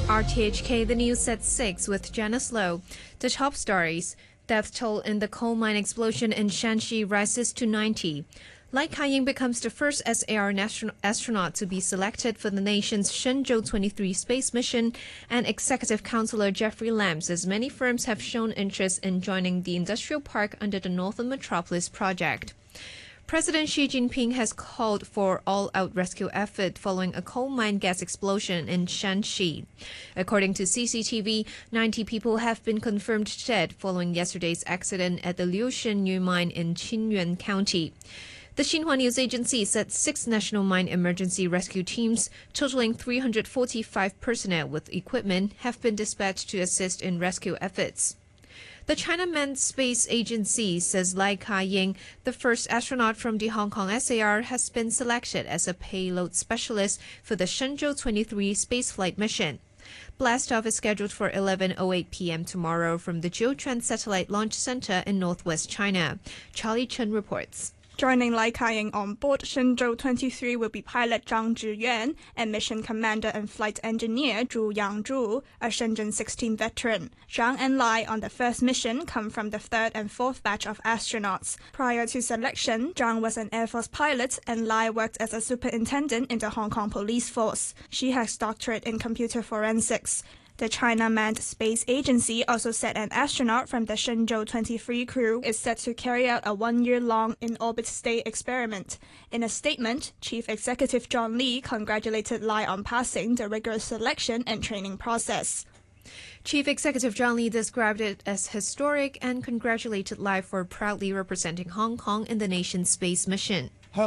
RTHK, the news at 6 with Janice Lowe. The top stories. Death toll in the coal mine explosion in Shanxi rises to 90. Lai Ka-ying becomes the first SAR astronaut to be selected for the nation's Shenzhou 23 space mission, and Executive Councillor Jeffrey Lam says many firms have shown interest in joining the industrial park under the Northern Metropolis project. President Xi Jinping has called for all-out rescue effort following a coal mine gas explosion in Shanxi. According to CCTV, 90 people have been confirmed dead following yesterday's accident at the Liushenyu mine in Qinyuan County. The Xinhua News Agency said 6 national mine emergency rescue teams, totaling 345 personnel with equipment, have been dispatched to assist in rescue efforts. The China Manned Space Agency says Lai Ka-ying, the first astronaut from the Hong Kong SAR, has been selected as a payload specialist for the Shenzhou 23 spaceflight mission. Blastoff is scheduled for 11:08 p.m. tomorrow from the Jiuquan Satellite Launch Center in northwest China. Charlie Chen reports. Joining Lai Ka-ying on board Shenzhou 23 will be pilot Zhang Zhiyuan and mission commander and flight engineer Zhu Yangzhu, a Shenzhen 16 veteran. Zhang and Lai on the first mission come from the third and fourth batch of astronauts. Prior to selection, Zhang was an Air Force pilot and Lai worked as a superintendent in the Hong Kong Police Force. She has doctorate in computer forensics. The China Manned Space Agency also said an astronaut from the Shenzhou 23 crew is set to carry out a 1-year-long in-orbit stay experiment. In a statement, Chief Executive John Lee congratulated Lai on passing the rigorous selection and training process. Chief Executive John Lee described it as historic and congratulated Lai for proudly representing Hong Kong in the nation's space mission.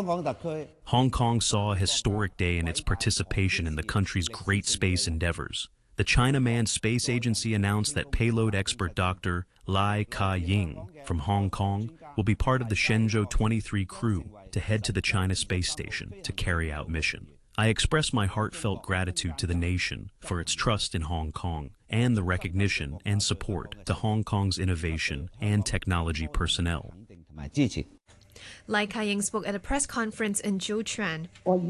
Hong Kong saw a historic day in its participation in the country's great space endeavors. The China Manned Space Agency announced that payload expert Dr. Lai Ka-ying from Hong Kong will be part of the Shenzhou 23 crew to head to the China space station to carry out mission. I express my heartfelt gratitude to the nation for its trust in Hong Kong and the recognition and support to Hong Kong's innovation and technology personnel. Lai Ka-ying spoke at a press conference in Jiuquan.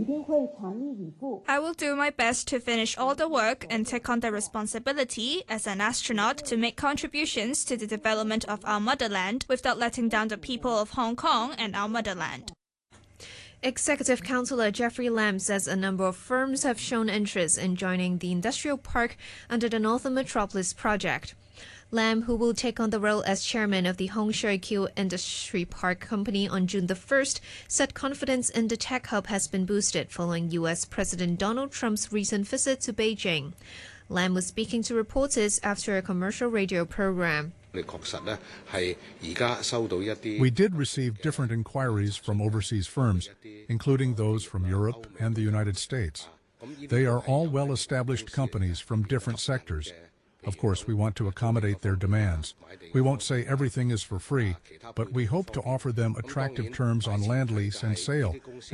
I will do my best to finish all the work and take on the responsibility as an astronaut to make contributions to the development of our motherland without letting down the people of Hong Kong and our motherland. Executive Councillor Jeffrey Lam says a number of firms have shown interest in joining the industrial park under the Northern Metropolis project. Lam, who will take on the role as chairman of the Hung Shui Kiu Industry Park Company on June the 1st, said confidence in the tech hub has been boosted following U.S. President Donald Trump's recent visit to Beijing. Lam was speaking to reporters after a commercial radio program. We did receive different inquiries from overseas firms, including those from Europe and the United States. They are all well-established companies from different sectors. Of course, we want to accommodate their demands. We won't say everything is for free, but we hope to offer them attractive terms on land lease and sale,